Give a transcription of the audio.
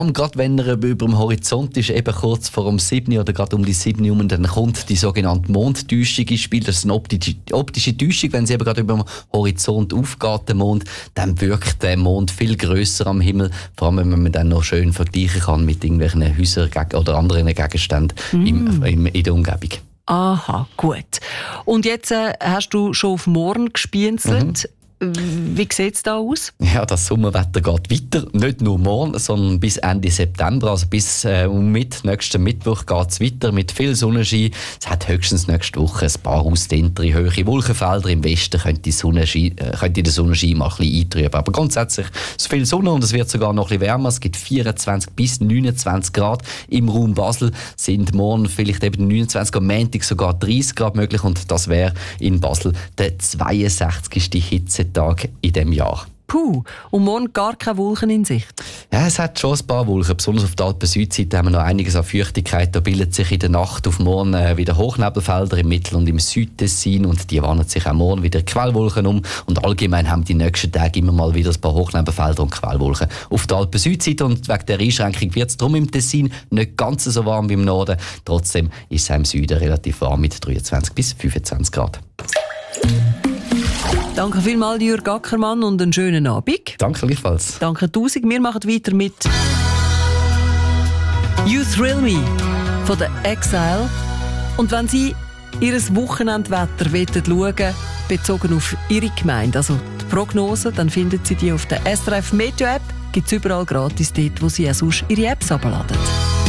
Und gerade wenn er über dem Horizont ist, eben kurz vor dem 7 oder gerade um die 7 Uhr, dann kommt die sogenannte Mondtäuschung ins Spiel. Das ist eine optische Täuschung. Wenn sie eben gerade über dem Horizont aufgeht, der Mond, dann wirkt der Mond viel grösser am Himmel. Vor allem, wenn man dann noch schön vergleichen kann mit irgendwelchen Häusern oder anderen Gegenständen in der Umgebung. Aha, gut. Und jetzt hast du schon auf morgen gespienzelt. Wie sieht es da aus? Ja, das Sommerwetter geht weiter. Nicht nur morgen, sondern bis Ende September. Also bis nächsten Mittwoch geht es weiter mit viel Sonnenschein. Es hat höchstens nächste Woche ein paar ausdehntere, hohe Wolkenfelder. Im Westen könnte der Sonnenschein mal ein bisschen eintrüben. Aber grundsätzlich ist viel Sonne und es wird sogar noch ein bisschen wärmer. Es gibt 24 bis 29 Grad. Im Raum Basel sind morgen vielleicht eben 29, am Montag sogar 30 Grad möglich. Und das wäre in Basel der 62. Hitzetag in diesem Jahr. Puh, und morgen gar keine Wolken in Sicht? Ja, es hat schon ein paar Wolken. Besonders auf der Alpen-Südseite haben wir noch einiges an Feuchtigkeit. Da bildet sich in der Nacht auf morgen wieder Hochnebelfelder im Mittel- und im Südtessin. Und die wandern sich auch morgen wieder Quellwolken um. Und allgemein haben die nächsten Tage immer mal wieder ein paar Hochnebelfelder und Quellwolken auf der Alpen-Südseite. Und wegen der Einschränkung wird es darum im Tessin nicht ganz so warm wie im Norden. Trotzdem ist es auch im Süden relativ warm mit 23 bis 25 Grad. Danke vielmals, Jürg Ackermann, und einen schönen Abend. Danke gleichfalls. Danke 1000. Wir machen weiter mit «You Thrill Me» von der Exile. Und wenn Sie Ihr Wochenendwetter schauen wollen, bezogen auf Ihre Gemeinde, also die Prognose, dann finden Sie die auf der SRF Meteo App. Gibt es überall gratis dort, wo Sie auch sonst Ihre Apps herunterladen.